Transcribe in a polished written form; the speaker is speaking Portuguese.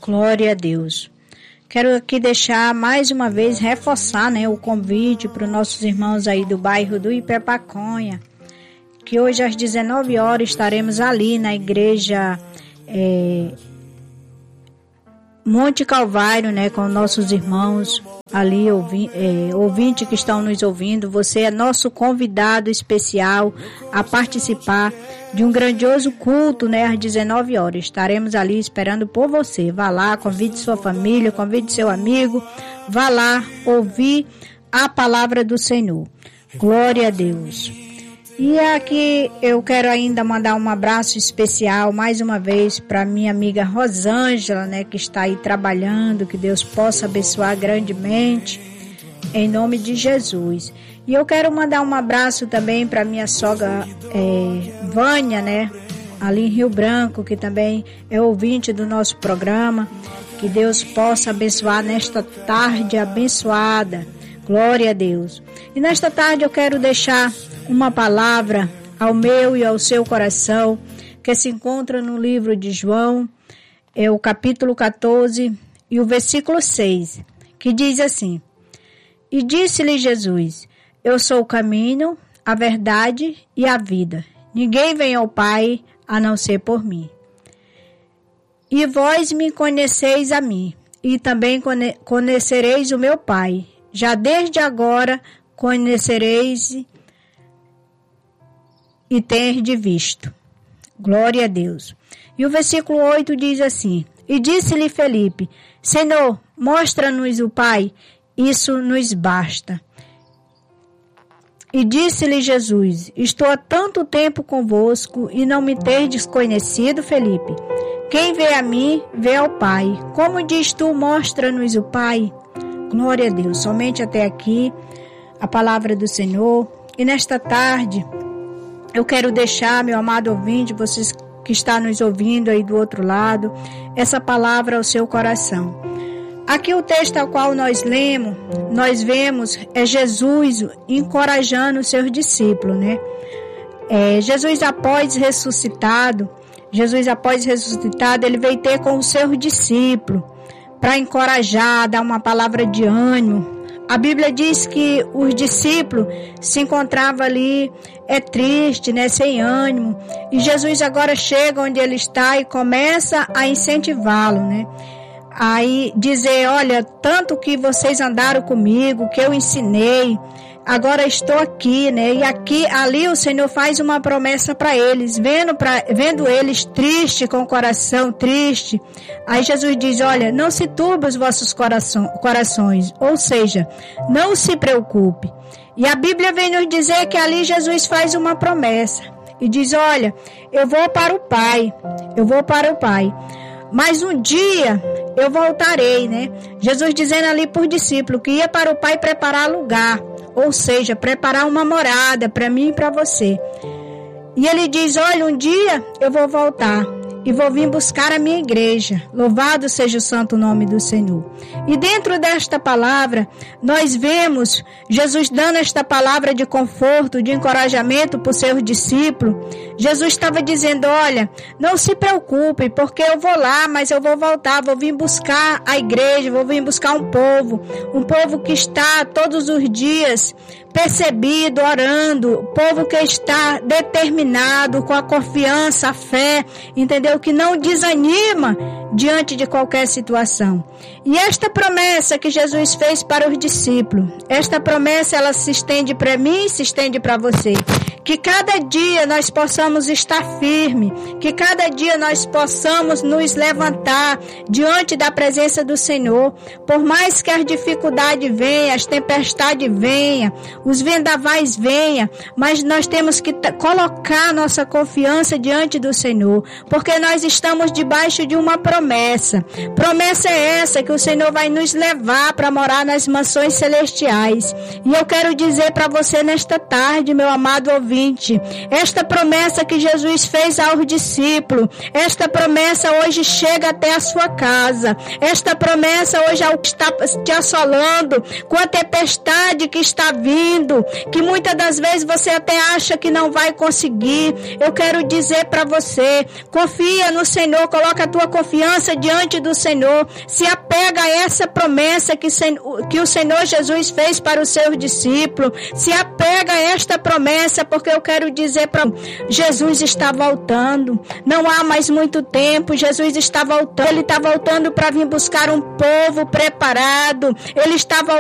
Glória a Deus. Quero aqui deixar mais uma vez, reforçar, o convite para os nossos irmãos aí do bairro do Ipepaconha, que hoje às 19 horas estaremos ali na igreja Monte Calvário, com nossos irmãos ali, ouvintes que estão nos ouvindo. Você é nosso convidado especial a participar de um grandioso culto, às 19 horas. Estaremos ali esperando por você. Vá lá, convide sua família, convide seu amigo, vá lá ouvir a palavra do Senhor. Glória a Deus. E aqui eu quero ainda mandar um abraço especial mais uma vez para minha amiga Rosângela, que está aí trabalhando, que Deus possa abençoar grandemente, em nome de Jesus. E eu quero mandar um abraço também para minha sogra Vânia, ali em Rio Branco, que também é ouvinte do nosso programa. Que Deus possa abençoar nesta tarde abençoada. Glória a Deus. E nesta tarde eu quero deixar uma palavra ao meu e ao seu coração, que se encontra no livro de João, o capítulo 14 e o versículo 6, que diz assim: E disse-lhe Jesus: Eu sou o caminho, a verdade e a vida. Ninguém vem ao Pai a não ser por mim. E vós me conheceis a mim, e também conhecereis o meu Pai. Já desde agora conhecereis e terdes visto. Glória a Deus. E o versículo 8 diz assim: E disse-lhe Felipe: Senhor, mostra-nos o Pai, isso nos basta. E disse-lhe Jesus: Estou há tanto tempo convosco e não me tendes conhecido, Felipe? Quem vê a mim, vê ao Pai. Como diz tu, mostra-nos o Pai? Glória a Deus. Somente até aqui a palavra do Senhor. E nesta tarde eu quero deixar, meu amado ouvinte, vocês que estão nos ouvindo aí do outro lado, essa palavra ao seu coração. Aqui o texto ao qual nós lemos, nós vemos Jesus encorajando os seus discípulos, Jesus após ressuscitado, ele veio ter com os seus discípulos para encorajar, dar uma palavra de ânimo. A Bíblia diz que os discípulos se encontravam ali triste, sem ânimo. E Jesus agora chega onde ele está e começa a incentivá-lo, Aí dizer: olha, tanto que vocês andaram comigo, que eu ensinei, agora estou aqui, E ali o Senhor faz uma promessa para eles, vendo eles tristes, com o coração triste. Aí Jesus diz: olha, não se turbe os vossos corações, ou seja, não se preocupe. E a Bíblia vem nos dizer que ali Jesus faz uma promessa e diz: olha, eu vou para o Pai, mas um dia eu voltarei, Jesus dizendo ali por discípulo que ia para o Pai preparar lugar, ou seja, preparar uma morada para mim e para você. E ele diz: olha, um dia eu vou voltar e vou vir buscar a minha igreja. Louvado seja o santo nome do Senhor. E dentro desta palavra, nós vemos Jesus dando esta palavra de conforto, de encorajamento para os seus discípulos. Jesus estava dizendo: olha, não se preocupe, porque eu vou lá, mas eu vou voltar, vou vir buscar a igreja, vou vir buscar um povo que está todos os dias percebido, orando, povo que está determinado, com a confiança, a fé, entendeu? Que não desanima diante de qualquer situação. E esta promessa que Jesus fez para os discípulos, esta promessa ela se estende para mim e se estende para você. Que cada dia nós possamos estar firmes, que cada dia nós possamos nos levantar diante da presença do Senhor, por mais que as dificuldades venham, as tempestades venham, os vendavais venham, mas nós temos que colocar nossa confiança diante do Senhor, porque nós estamos debaixo de uma promessa. Promessa é essa, que o Senhor vai nos levar para morar nas mansões celestiais. E eu quero dizer para você nesta tarde, meu amado ouvinte, ouvinte. Esta promessa que Jesus fez aos discípulos, esta promessa hoje chega até a sua casa. Esta promessa hoje está te assolando com a tempestade que está vindo, que muitas das vezes você até acha que não vai conseguir. Eu quero dizer para você, confia no Senhor, coloca a tua confiança diante do Senhor, se apega a essa promessa que o Senhor Jesus fez para os seus discípulos, se apega a esta promessa, porque eu quero dizer para Jesus está voltando, não há mais muito tempo, Jesus está voltando, Ele está voltando para vir buscar um povo preparado, Ele está voltando